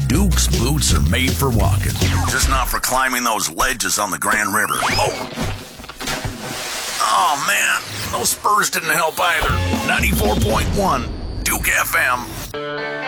Duke's boots are made for walking, just not for climbing those ledges on the Grand River. Oh man, those spurs didn't help either. 94.1 Duke FM.